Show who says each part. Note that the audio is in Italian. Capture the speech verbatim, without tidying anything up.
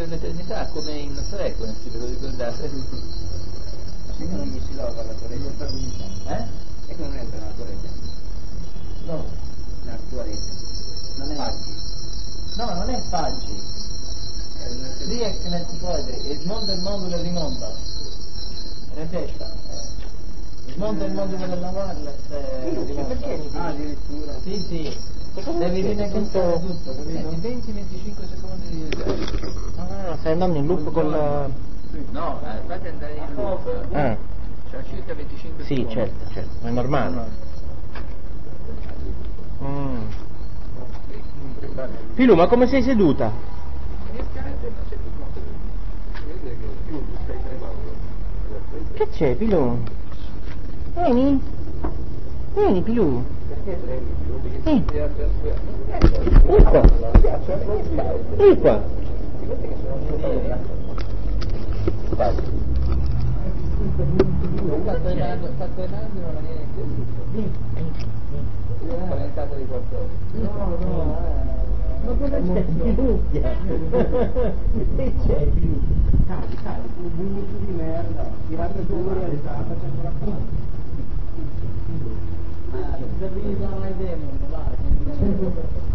Speaker 1: l'eternità come in Frequency, ve lo ricordate?
Speaker 2: Se non gli si lava la corretta,
Speaker 1: Eh?
Speaker 2: e che non entra nella corretta?
Speaker 1: No,
Speaker 2: Nella corretta.
Speaker 1: non è
Speaker 2: Faggi.
Speaker 1: No, non è Faggi. Lì è che nel cupoide, il mondo è il mondo del rimonta. Repesta. Eh. Il mondo è il mondo della wireless. Eh,
Speaker 2: Perché? Ah, addirittura.
Speaker 1: Sì, sì. Devi rinegoziare tutto, capito? venti venticinque secondi di riserva.
Speaker 3: Ah, stai andando in loop con la...
Speaker 1: No, eh, fate andare in loop.
Speaker 3: Ah,
Speaker 1: Cioè circa venticinque
Speaker 3: sì,
Speaker 1: secondi.
Speaker 3: certo, certo, è normale. Mm. Pilu, ma come sei seduta? Che c'è, Pilu? Vieni? Vieni, Pilu? Vieni. Vieni qua. Vieni qua.
Speaker 1: Sta tornando, sta tornando in una maniera incredibile. È spaventato di qualcosa.
Speaker 3: No, no, ma cosa c'è? Minchia! Che c'è?
Speaker 2: Cari, cari, un buco di merda, tirate fuori alle sale, ancora qua.
Speaker 1: Ah, devi usare i demon, vai.